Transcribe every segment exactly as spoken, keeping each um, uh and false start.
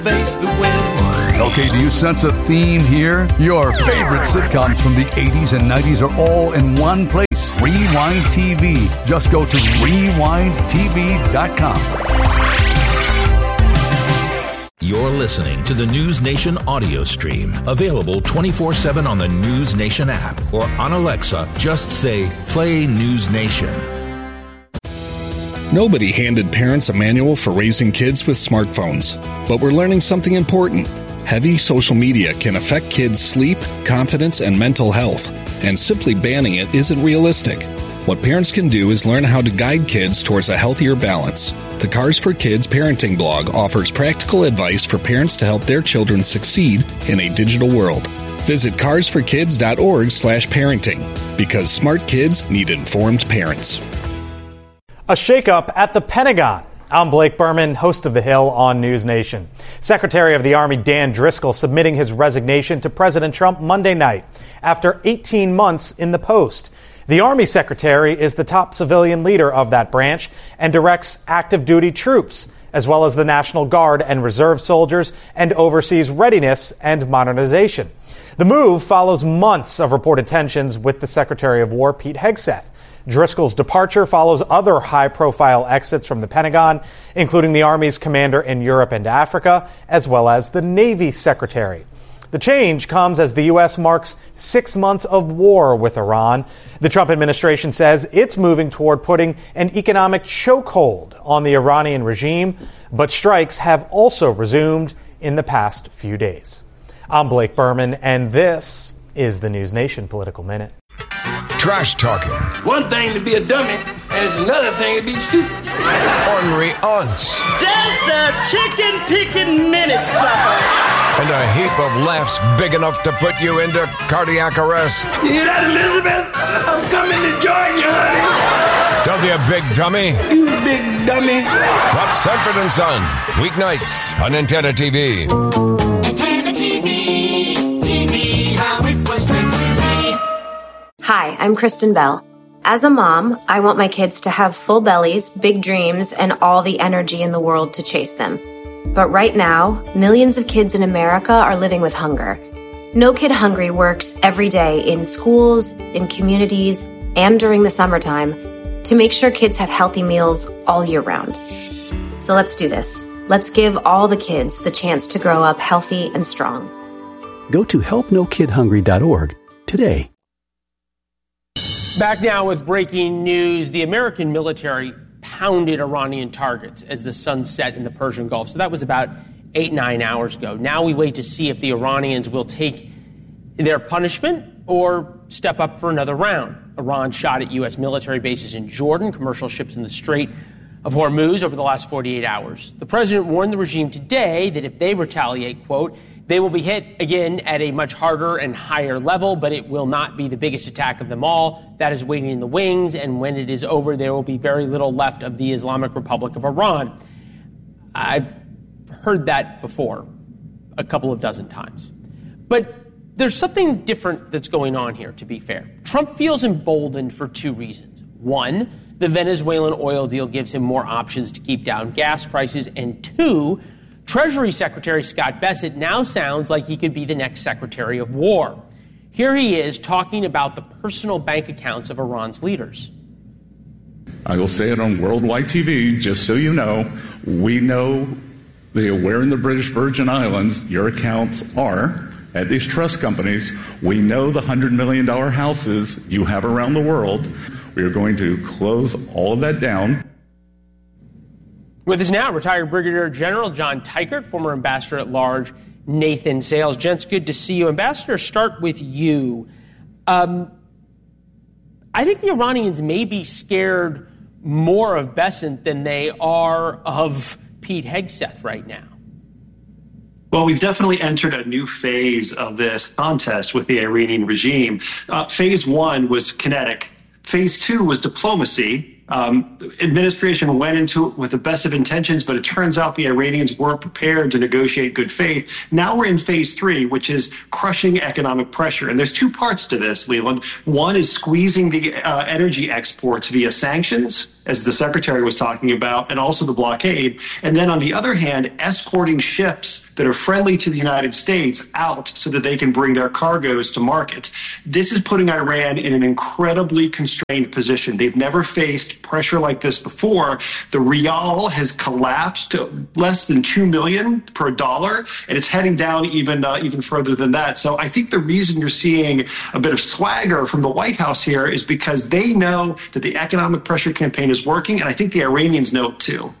Face the wind. Okay, do you sense a theme here? Your favorite sitcoms from the eighties and nineties are all in one place. Rewind T V. Just go to rewind t v dot com. You're listening to the News Nation audio stream, available twenty-four seven on the News Nation app or on Alexa. Just say, play News Nation. Nobody handed parents a manual for raising kids with smartphones, but we're learning something important. Heavy social media can affect kids' sleep, confidence, and mental health, and simply banning it isn't realistic. What parents can do is learn how to guide kids towards a healthier balance. The Cars for Kids parenting blog offers practical advice for parents to help their children succeed in a digital world. Visit cars for kids dot org slash parenting, because smart kids need informed parents. A shakeup at the Pentagon. I'm Blake Berman, host of The Hill on News Nation. Secretary of the Army Dan Driscoll submitting his resignation to President Trump Monday night after eighteen months in the post. The Army Secretary is the top civilian leader of that branch and directs active duty troops, as well as the National Guard and Reserve soldiers, and oversees readiness and modernization. The move follows months of reported tensions with the Secretary of War, Pete Hegseth. Driscoll's departure follows other high-profile exits from the Pentagon, including the Army's commander in Europe and Africa, as well as the Navy Secretary. The change comes as the U S marks six months of war with Iran. The Trump administration says it's moving toward putting an economic chokehold on the Iranian regime, but strikes have also resumed in the past few days. I'm Blake Berman, and this is the News Nation Political Minute. Trash talking. One thing to be a dummy, and it's another thing to be stupid. Ornery aunts. Just a chicken picking minute, sucker. And a heap of laughs big enough to put you into cardiac arrest. You hear that, Elizabeth? I'm coming to join you, honey. Don't be a big dummy. You big dummy. That's Sanford and Son. Weeknights on Antenna T V. Antenna T V. T V, how it was meant to be. Hi, I'm Kristen Bell. As a mom, I want my kids to have full bellies, big dreams, and all the energy in the world to chase them. But right now, millions of kids in America are living with hunger. No Kid Hungry works every day in schools, in communities, and during the summertime to make sure kids have healthy meals all year round. So let's do this. Let's give all the kids the chance to grow up healthy and strong. Go to help no kid hungry dot org today. Back now with breaking news. The American military pounded Iranian targets as the sun set in the Persian Gulf. So that was about eight, nine hours ago. Now we wait to see if the Iranians will take their punishment or step up for another round. Iran shot at U S military bases in Jordan, commercial ships in the Strait of Hormuz over the last forty-eight hours. The president warned the regime today that if they retaliate, quote, they will be hit again at a much harder and higher level, but it will not be the biggest attack of them all. That is waiting in the wings, and when it is over, there will be very little left of the Islamic Republic of Iran. I've heard that before, a couple of dozen times. But there's something different that's going on here, to be fair. Trump feels emboldened for two reasons. One, the Venezuelan oil deal gives him more options to keep down gas prices, and two, Treasury Secretary Scott Bessent now sounds like he could be the next Secretary of War. Here he is talking about the personal bank accounts of Iran's leaders. I will say it on worldwide T V, just so you know, we know the, where in the British Virgin Islands your accounts are at these trust companies. We know the one hundred million dollars houses you have around the world. We are going to close all of that down. With us now, retired Brigadier General John Teichert, former Ambassador at Large Nathan Sales. Gents, good to see you. Ambassador, start with you. Um, I think the Iranians may be scared more of Bessent than they are of Pete Hegseth right now. Well, we've definitely entered a new phase of this contest with the Iranian regime. Uh, phase one was kinetic. Phase two was diplomacy. Um, administration went into it with the best of intentions, but it turns out the Iranians weren't prepared to negotiate good faith. Now we're in phase three, which is crushing economic pressure. And there's two parts to this, Leland. One is squeezing the uh, energy exports via sanctions. as the secretary was talking about, and also the blockade. And then on the other hand, escorting ships that are friendly to the United States out so that they can bring their cargoes to market. This is putting Iran in an incredibly constrained position. They've never faced pressure like this before. The rial has collapsed to less than two million per dollar, and it's heading down even uh, even further than that. So I think the reason you're seeing a bit of swagger from the White House here is because they know that the economic pressure campaign is working, and I think the Iranians know it too.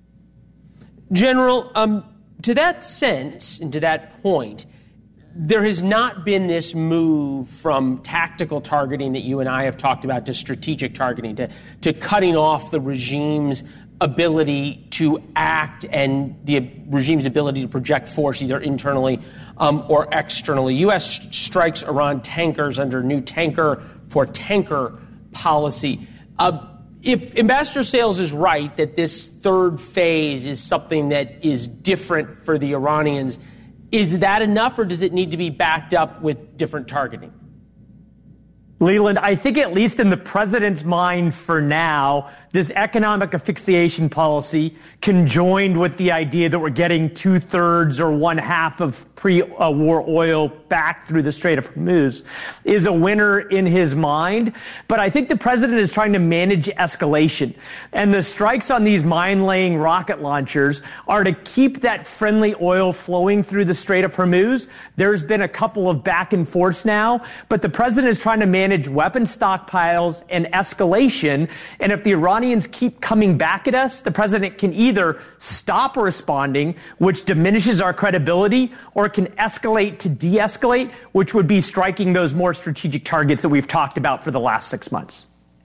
General, um, to that sense and to that point, there has not been this move from tactical targeting that you and I have talked about to strategic targeting, to, to cutting off the regime's ability to act and the regime's ability to project force either internally um, or externally. U S strikes Iran tankers under new tanker for tanker policy. Uh, if Ambassador Sales is right that this third phase is something that is different for the Iranians, is that enough, or does it need to be backed up with different targeting? Leland, I think at least in the president's mind for now, this economic asphyxiation policy, conjoined with the idea that we're getting two-thirds or one-half of pre-war oil back through the Strait of Hormuz, is a winner in his mind. But I think the president is trying to manage escalation. And the strikes on these mine-laying rocket launchers are to keep that friendly oil flowing through the Strait of Hormuz. There's been a couple of back and forths now, but the president is trying to manage weapon stockpiles and escalation. And if the Iranians keep coming back at us, the president can either stop responding, which diminishes our credibility, or can escalate to de-escalate, which would be striking those more strategic targets that we've talked about for the last six months.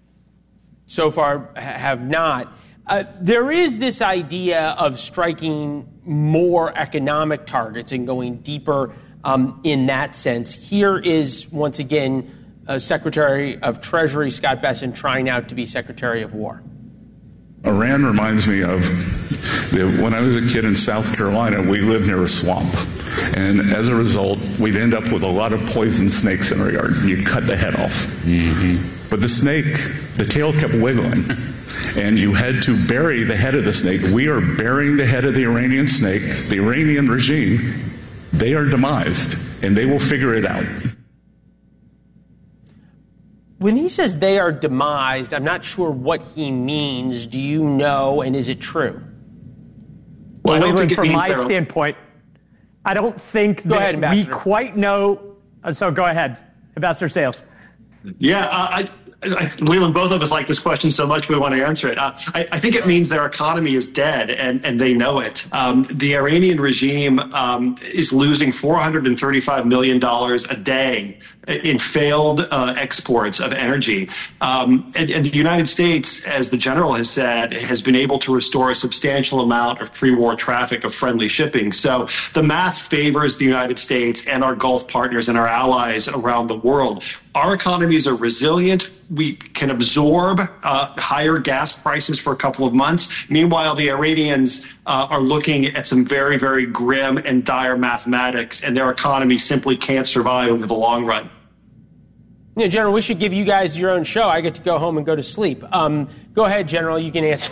So far, have not. Uh, there is this idea of striking more economic targets and going deeper um, in that sense. Here is, once again, uh, Secretary of Treasury Scott Bessent trying out to be Secretary of War. Iran reminds me of the, when I was a kid in South Carolina, we lived near a swamp. And as a result, we'd end up with a lot of poison snakes in our yard. You cut the head off. Mm-hmm. But the snake, the tail kept wiggling. And you had to bury the head of the snake. We are burying the head of the Iranian snake. The Iranian regime, they are demised, and they will figure it out. When he says they are demised, I'm not sure what he means. Do you know, and is it true? Well, well Leland, from my standpoint, I don't think go that ahead, we quite know. So go ahead, Ambassador Sales. Yeah, uh, I, I, Leland, both of us like this question so much we want to answer it. Uh, I, I think it means their economy is dead, and, and they know it. Um, the Iranian regime um, is losing four hundred thirty-five million dollars a day in failed uh, exports of energy. Um, and, and the United States, as the general has said, has been able to restore a substantial amount of pre-war traffic of friendly shipping. So the math favors the United States and our Gulf partners and our allies around the world. Our economies are resilient. We can absorb uh, higher gas prices for a couple of months. Meanwhile, the Iranians uh, are looking at some very, very grim and dire mathematics, and their economy simply can't survive over the long run. Yeah, General, we should give you guys your own show. I get to go home and go to sleep. Um, go ahead, General. You can answer.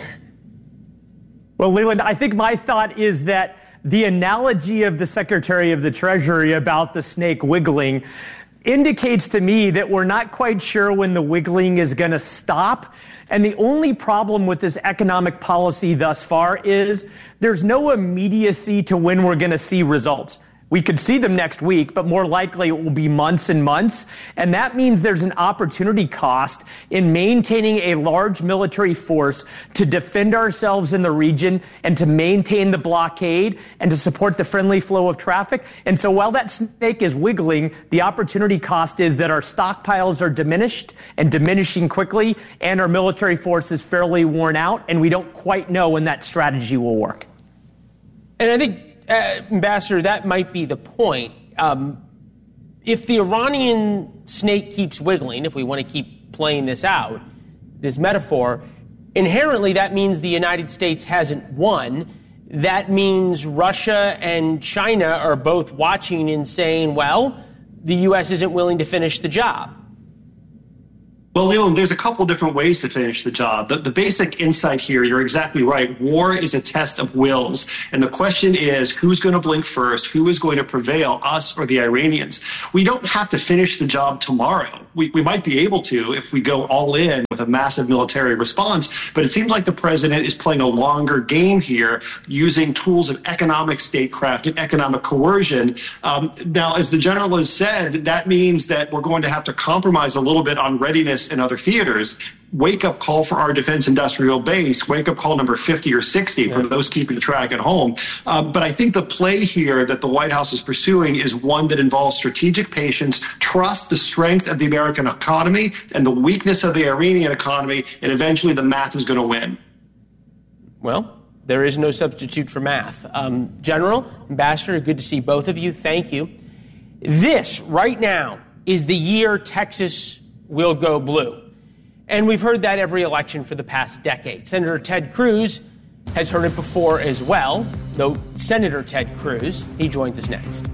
Well, Leland, I think my thought is that the analogy of the Secretary of the Treasury about the snake wiggling indicates to me that we're not quite sure when the wiggling is going to stop. And the only problem with this economic policy thus far is there's no immediacy to when we're going to see results. We could see them next week, but more likely it will be months and months. And that means there's an opportunity cost in maintaining a large military force to defend ourselves in the region and to maintain the blockade and to support the friendly flow of traffic. And so while that snake is wiggling, the opportunity cost is that our stockpiles are diminished and diminishing quickly, and our military force is fairly worn out, and we don't quite know when that strategy will work. And I think, Uh, Ambassador, that might be the point. Um, if the Iranian snake keeps wiggling, if we want to keep playing this out, this metaphor, inherently that means the United States hasn't won. That means Russia and China are both watching and saying, well, the U S isn't willing to finish the job. Well, Leland, there's a couple different ways to finish the job. The, the basic insight here, you're exactly right. War is a test of wills. And the question is, who's going to blink first? Who is going to prevail, us or the Iranians? We don't have to finish the job tomorrow. We, we might be able to if we go all in with a massive military response. But it seems like the president is playing a longer game here, using tools of economic statecraft and economic coercion. Um, now, as the general has said, that means that we're going to have to compromise a little bit on readiness in other theaters. Wake-up call for our defense industrial base, wake-up call number fifty or sixty yeah. for those keeping track at home. Um, but I think the play here that the White House is pursuing is one that involves strategic patience, trust the strength of the American economy and the weakness of the Iranian economy, and eventually the math is going to win. Well, there is no substitute for math. Um, General, Ambassador, good to see both of you. Thank you. This, right now, is the year Texas will go blue. And we've heard that every election for the past decade. Senator Ted Cruz has heard it before as well, though Senator Ted Cruz, he joins us next.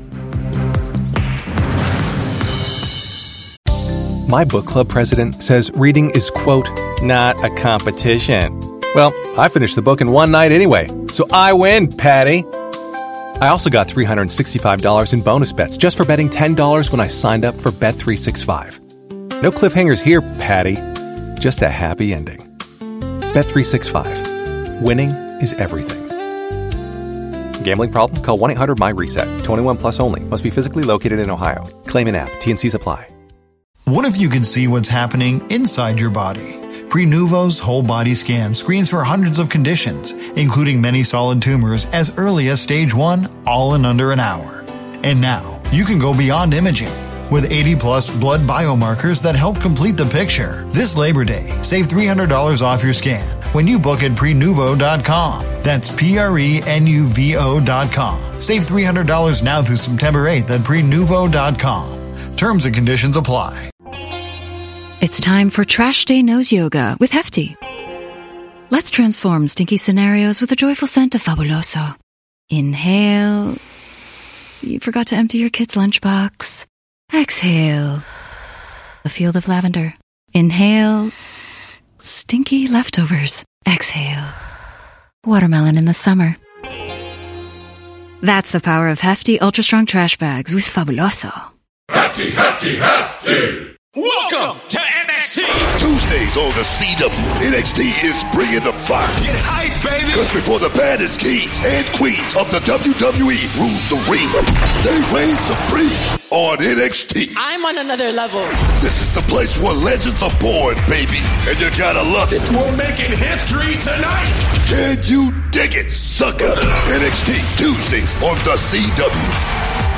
My book club president says reading is, quote, not a competition. Well, I finished the book in one night anyway, so I win, Patty. I also got three hundred sixty-five dollars in bonus bets just for betting ten dollars when I signed up for Bet three sixty-five. No cliffhangers here, Patty. Just a happy ending. Bet three sixty-five. Winning is everything. Gambling problem? Call one eight hundred M Y reset. twenty-one plus only. Must be physically located in Ohio. Claim in app. T and Cs apply. What if you could see what's happening inside your body? Prenuvo's whole body scan screens for hundreds of conditions, including many solid tumors as early as stage one, all in under an hour. And now, you can go beyond imaging. With eighty plus blood biomarkers that help complete the picture. This Labor Day, save three hundred dollars off your scan when you book at prenuvo dot com. That's P R E N U V O dot com. Save three hundred dollars now through September eighth at prenuvo dot com. Terms and conditions apply. It's time for Trash Day Nose Yoga with Hefty. Let's transform stinky scenarios with a joyful scent of Fabuloso. Inhale. You forgot to empty your kid's lunchbox. Exhale. A field of lavender. Inhale. Stinky leftovers. Exhale. Watermelon in the summer. That's the power of Hefty Ultra Strong Trash Bags with Fabuloso. Hefty, hefty, hefty! Welcome to N X T! Tuesdays on the C W, N X T is bringing the fire. Get hype, baby! Because before the baddest kings and queens of the W W E rule the ring, they reign supreme on N X T. I'm on another level. This is the place where legends are born, baby, and you gotta love it. We're making history tonight! Can you dig it, sucker? N X T, Tuesdays on the C W.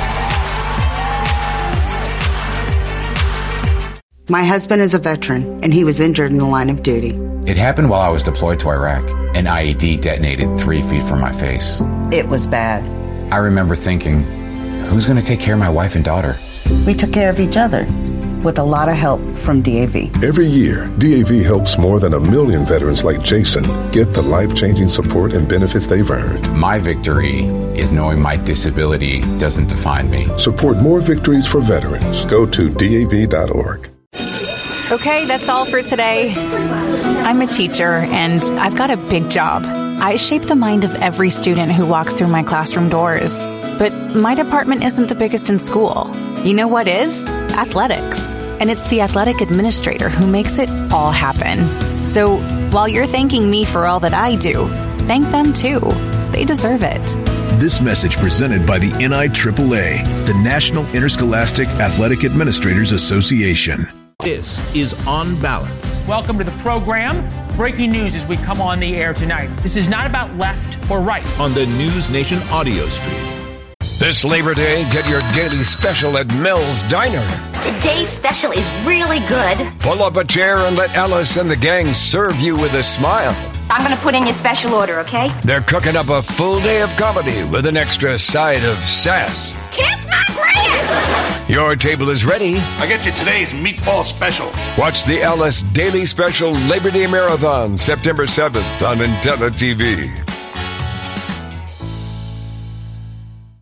My husband is a veteran, and he was injured in the line of duty. It happened while I was deployed to Iraq. An I E D detonated three feet from my face. It was bad. I remember thinking, who's going to take care of my wife and daughter? We took care of each other, with a lot of help from D A V. Every year, D A V helps more than a million veterans like Jason get the life-changing support and benefits they've earned. My victory is knowing my disability doesn't define me. Support more victories for veterans. Go to D A V dot org. Okay, that's all for today. I'm a teacher, and I've got a big job. I shape the mind of every student who walks through my classroom doors. But my department isn't the biggest in school. You know what is? Athletics. And it's the athletic administrator who makes it all happen. So while you're thanking me for all that I do, thank them too. They deserve it. This message presented by the N I A A, the National Interscholastic Athletic Administrators Association. This is On Balance. Welcome to the program. Breaking news as we come on the air tonight. This is not about left or right. On the News Nation audio stream. This Labor Day, get your daily special at Mel's Diner. Today's special is really good. Pull up a chair and let Alice and the gang serve you with a smile. I'm going to put in your special order, okay? They're cooking up a full day of comedy with an extra side of sass. Kiss my grits! Your table is ready. I get you today's meatball special. Watch the Alice Daily Special Labor Day Marathon, September seventh on Intella T V.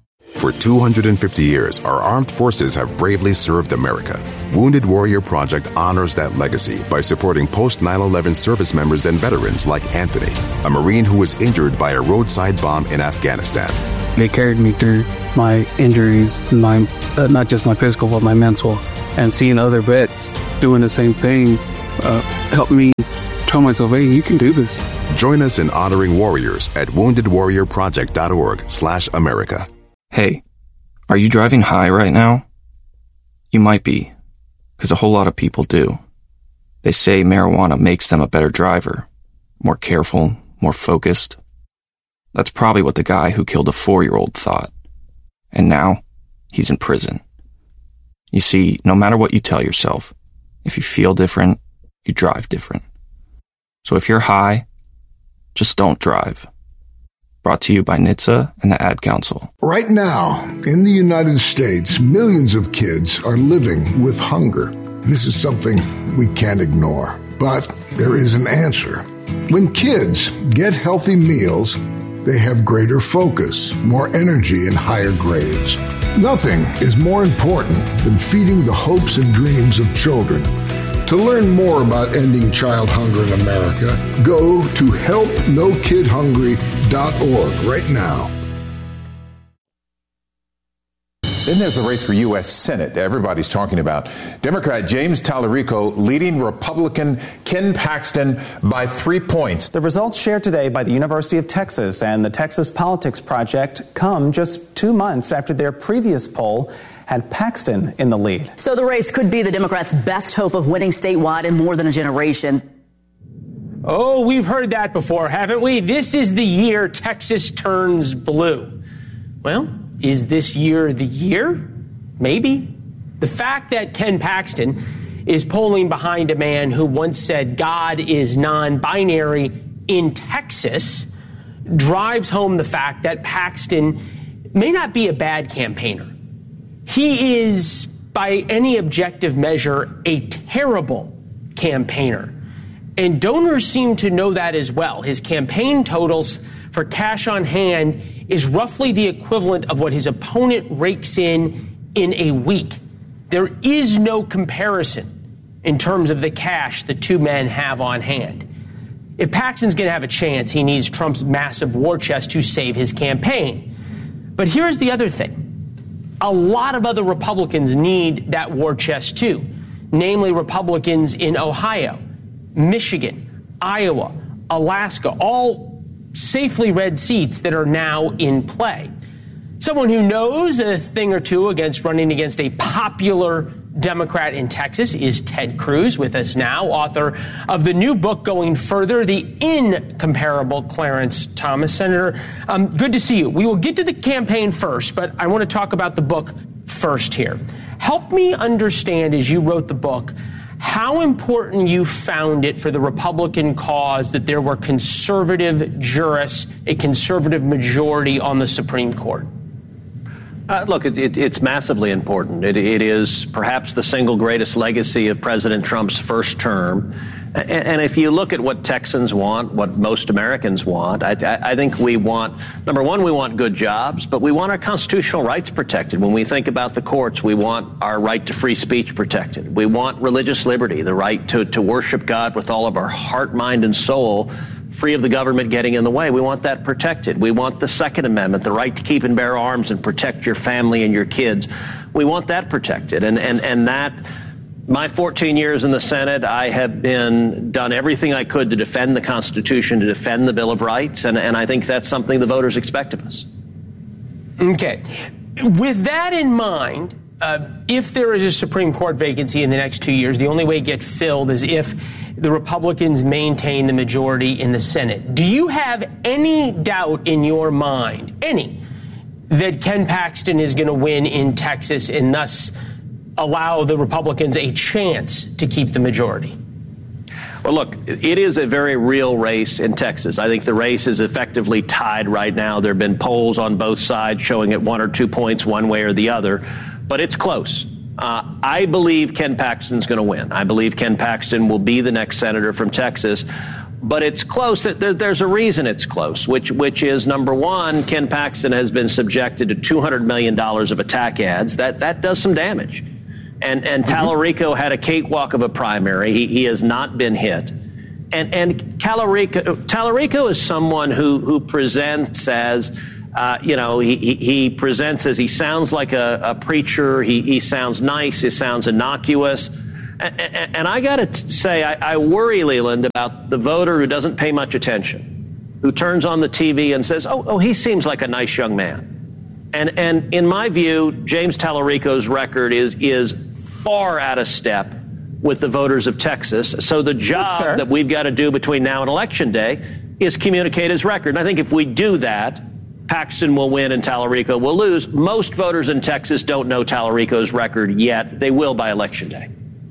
For two hundred fifty years, our armed forces have bravely served America. Wounded Warrior Project honors that legacy by supporting post nine eleven service members and veterans like Anthony, a Marine who was injured by a roadside bomb in Afghanistan. They carried me through my injuries, my uh, not just my physical, but my mental. And seeing other vets doing the same thing uh, helped me tell myself, hey, you can do this. Join us in honoring warriors at wounded warrior project dot org slash America. Hey, are you driving high right now? You might be, because a whole lot of people do. They say marijuana makes them a better driver, more careful, more focused. That's probably what the guy who killed a four-year-old thought. And now, he's in prison. You see, no matter what you tell yourself, if you feel different, you drive different. So if you're high, just don't drive. Brought to you by N H T S A and the Ad Council. Right now, in the United States, millions of kids are living with hunger. This is something we can't ignore, but there is an answer. When kids get healthy meals, they have greater focus, more energy, and higher grades. Nothing is more important than feeding the hopes and dreams of children. To learn more about ending child hunger in America, go to help no kid hungry dot org right now. Then there's the race for U S Senate everybody's talking about. Democrat James Talarico leading Republican Ken Paxton by three points. The results shared today by the University of Texas and the Texas Politics Project come just two months after their previous poll had Paxton in the lead. So the race could be the Democrats' best hope of winning statewide in more than a generation. Oh, we've heard that before, haven't we? This is the year Texas turns blue. Well, is this year the year? Maybe. The fact that Ken Paxton is polling behind a man who once said God is non-binary in Texas drives home the fact that Paxton may not be a bad campaigner. He is, by any objective measure, a terrible campaigner. And donors seem to know that as well. His campaign totals for cash on hand is roughly the equivalent of what his opponent rakes in in a week. There is no comparison in terms of the cash the two men have on hand. If Paxton's going to have a chance, he needs Trump's massive war chest to save his campaign. But here's the other thing. A lot of other Republicans need that war chest too, namely Republicans in Ohio, Michigan, Iowa, Alaska, all safely red seats that are now in play. Someone who knows a thing or two against running against a popular Democrat in Texas is Ted Cruz, with us now, author of the new book, Going Further, the Incomparable Clarence Thomas. Senator, um, good to see you. We will get to the campaign first, but I want to talk about the book first here. Help me understand, as you wrote the book, how important you found it for the Republican cause that there were conservative jurists, a conservative majority on the Supreme Court. Uh, look, it, it, it's massively important. It, it is perhaps the single greatest legacy of President Trump's first term. And, and if you look at what Texans want, what most Americans want, I, I, I think we want, number one, we want good jobs, but we want our constitutional rights protected. When we think about the courts, we want our right to free speech protected. We want religious liberty, the right to, to worship God with all of our heart, mind, and soul, free of the government getting in the way. We want that protected. We want the Second Amendment, the right to keep and bear arms and protect your family and your kids. We want that protected. And and and that, my fourteen years in the Senate, I have been done everything I could to defend the Constitution, to defend the Bill of Rights, and, and I think that's something the voters expect of us. Okay. With that in mind, uh, if there is a Supreme Court vacancy in the next two years, the only way it gets filled is if the Republicans maintain the majority in the Senate. Do you have any doubt in your mind, any, that Ken Paxton is going to win in Texas and thus allow the Republicans a chance to keep the majority? Well, look, it is a very real race in Texas. I think the race is effectively tied right now. There have been polls on both sides showing it one or two points one way or the other, but it's close. Uh, I believe Ken Paxton's going to win. I believe Ken Paxton will be the next senator from Texas. but it's close. There, there's a reason it's close, which which is, number one, Ken Paxton has been subjected to two hundred million dollars of attack ads. That that does some damage. And and mm-hmm. Tallarico had a cakewalk of a primary. He, he has not been hit. And and Tallarico, Tallarico is someone who, who presents as, uh, you know, he, he, he presents as he sounds like a, a preacher. He, he sounds nice. He sounds innocuous. And, and, and I got to say, I, I worry, Leland, about the voter who doesn't pay much attention, who turns on the T V and says, oh, oh, he seems like a nice young man. And and in my view, James Tallarico's record is is far out of step with the voters of Texas. So the job that we've got to do between now and Election Day is communicate his record. And I think if we do that, Paxton will win and Tallarico will lose. Most voters in Texas don't know Tallarico's record yet. They will by Election Day.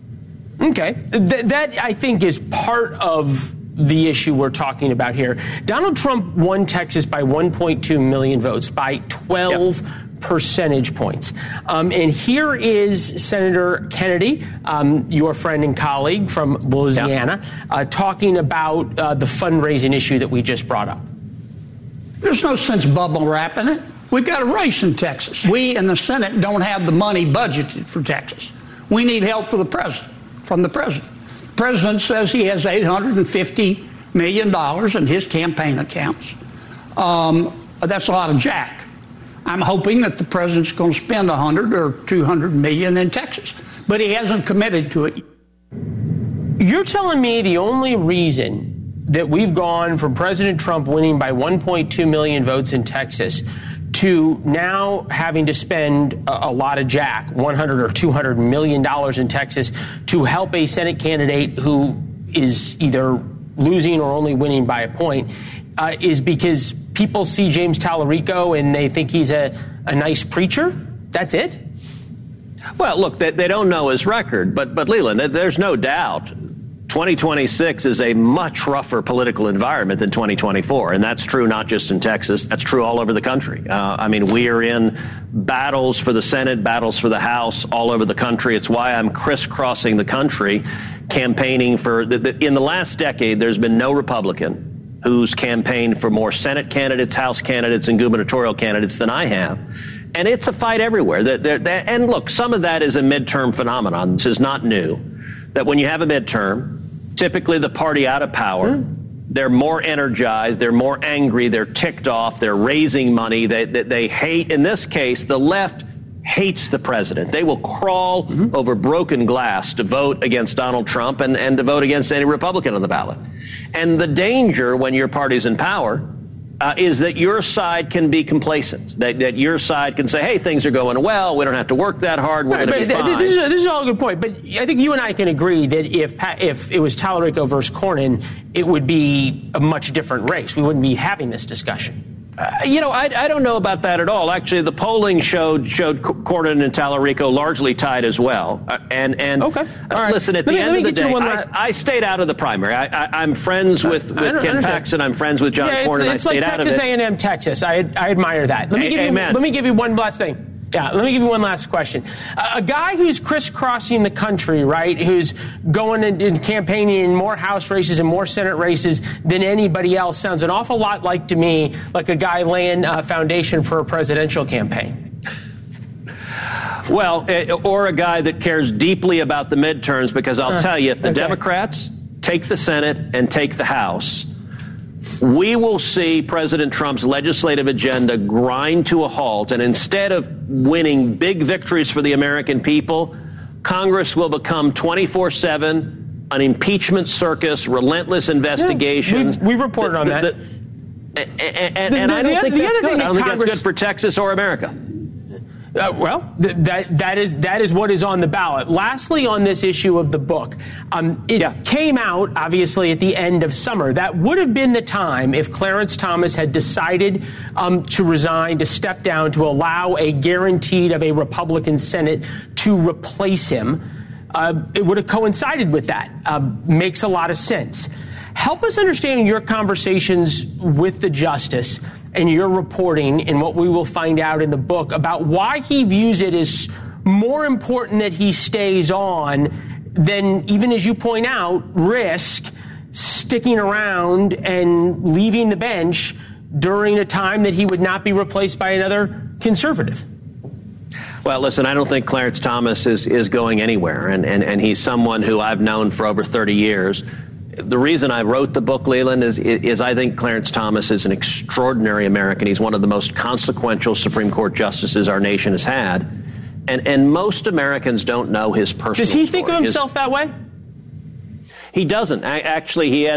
Okay. Th- that, I think, is part of the issue we're talking about here. Donald Trump won Texas by one point two million votes, by twelve yep. percentage points. Um, and here is Senator Kennedy, um, your friend and colleague from Louisiana, yep. uh, talking about uh, the fundraising issue that we just brought up. There's no sense bubble wrapping it. We've got a race in Texas. We in the Senate don't have the money budgeted for Texas. We need help for the president, from the president. The president says he has eight hundred fifty million dollars in his campaign accounts. Um, that's a lot of jack. I'm hoping that the president's going to spend one hundred or two hundred million in Texas, but he hasn't committed to it. You're telling me the only reason that we've gone from President Trump winning by one point two million votes in Texas to now having to spend a, a lot of jack, one hundred or two hundred million dollars in Texas, to help a Senate candidate who is either losing or only winning by a point, uh, is because people see James Tallarico and they think he's a, a nice preacher? That's it? Well, look, they, they don't know his record, but, but Leland, there's no doubt twenty twenty-six is a much rougher political environment than twenty twenty-four, and that's true not just in Texas. That's true all over the country. Uh, I mean, we are in battles for the Senate, battles for the House all over the country. It's why I'm crisscrossing the country campaigning for the, the, in the last decade, there's been no Republican who's campaigned for more Senate candidates, House candidates, and gubernatorial candidates than I have. And it's a fight everywhere. They're, they're, they're, and look, some of that is a midterm phenomenon. This is not new. That when you have a midterm, typically the party out of power, mm. they're more energized, they're more angry, they're ticked off, they're raising money, they, they, they hate, in this case, the left hates the president. They will crawl mm-hmm. over broken glass to vote against Donald Trump and, and to vote against any Republican on the ballot. And the danger when your party's in power uh, is that your side can be complacent, that, that your side can say, hey, things are going well, we don't have to work that hard, we're right, going to be fine. This is, a, this is all a good point, but I think you and I can agree that if if it was Tallarico versus Cornyn, it would be a much different race. We wouldn't be having this discussion. Uh, you know, I, I don't know about that at all. Actually, the polling showed showed Cornyn and Tallarico largely tied as well. Uh, and and okay. uh, right. listen, at let the me, end of the day, I, I stayed out of the primary. I, I, I'm friends with, with Ken Paxton. I'm friends with John yeah, Cornyn. It's, it's I stayed like out Texas of it. A and M, Texas. I I admire that. Let me A- give you Amen. let me give you one last thing. Yeah, let me give you one last question. Uh, a guy who's crisscrossing the country, right, who's going and, and campaigning in more House races and more Senate races than anybody else sounds an awful lot like, to me, like a guy laying a foundation for a presidential campaign. Well, or a guy that cares deeply about the midterms, because I'll uh, tell you, if the okay. Democrats take the Senate and take the House, we will see President Trump's legislative agenda grind to a halt, and instead of winning big victories for the American people, Congress will become twenty-four seven, an impeachment circus, relentless investigations. Yeah, we've, we've reported on the, that. The, and and, and the, I don't the, think the that's other good. thing I don't that think Congress, that's good for Texas or America. Uh, well, th- that that is that is what is on the ballot. Lastly, on this issue of the book, um, it yeah. came out obviously at the end of summer. That would have been the time if Clarence Thomas had decided um, to resign, to step down, to allow a guaranteed of a Republican Senate to replace him. Uh, it would have coincided with that. Uh, makes a lot of sense. Help us understand your conversations with the justice and your reporting and what we will find out in the book about why he views it as more important that he stays on than, even as you point out, risk sticking around and leaving the bench during a time that he would not be replaced by another conservative? Well, listen, I don't think Clarence Thomas is, is going anywhere, and, and, and he's someone who I've known for over thirty years. The reason I wrote the book, Leland, is, is I think Clarence Thomas is an extraordinary American. He's one of the most consequential Supreme Court justices our nation has had, and, and most Americans don't know his personal Does he think story. of himself his, that way? He doesn't. Actually, he has